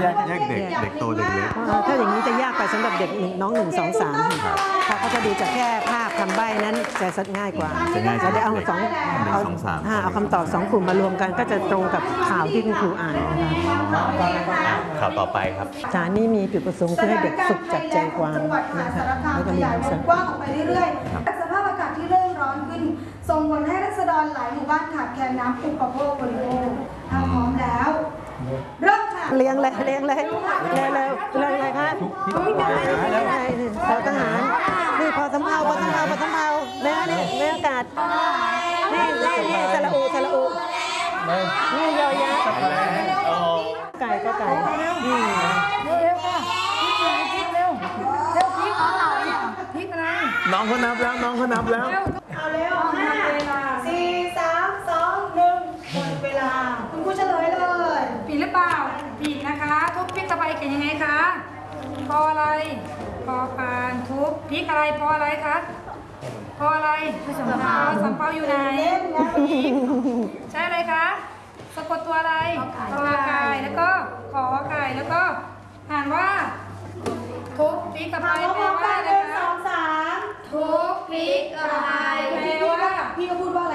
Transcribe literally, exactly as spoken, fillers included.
ยกแยกเด็กเด็กโตเด็กเล็กถ้าอย่างนี้จะยากไปสำหรับเด็กน้องหนึ่งสองสามถ้าเขาจะดูจากแค่ภาพคำใบ้นั้นจะสัดง่ายกว่าจะง่ายเดี๋ยวเอาสองเอาเอาคำตอบสองกลุ่มมารวมกันก็จะตรงกับข่าวที่คุณครูอ่านนะคะข่าวต่อไปครับสารนี้มีจุดประสงค์เพื่อให้เด็กฝึกจับใจความนะคะแล้วก็มีลักษณะกว้างออกไปเรื่อยๆสภาพอากาศที่เริ่มร้อนขึ้นส่งผลให้ราษฎรหลายหมู่บ้านขาดแคลนน้ำอุปโภคบริโภคถ้าพร้อมแล้วเริ่มค่ะเลี้ยงเลยเลี้ยงเลยเร็วเร็วเร็วเลยครับพอทหารนี่พอสำเภาพอสำเภาพอสำเภาเนื้อนี่เนื้ออากาศนี่นี่นี่สระอูสระอูนี่ยอยักษ์ไก่ก็ไก่นี่เร็วค่ะพริกเร็วเร็วพริกพริกอะไรน้องเขานับแล้วน้องเขานับแล้วเอาเร็วห้าสี่สามสองหนึ่งหมดเวลาคุณครูเฉลยเลยผิดหรือเปล่าผิดนะคะทุบพริกตะไบเขียนยังไงคะพออะไรพอปานทุบพริกอะไรพออะไรคะพออะไรสำเภาสำเภาอยู่ไหนใช่อะไรคะสะกดตัวอะไรกอไก่แล้วก็ขอไก่แล้วก็อ่านว่าทุบพริกตะไบแปลว่าอะไรคะสองสามทุบพริกตะไบแปลว่าพี่ก็พูดว่าอะไร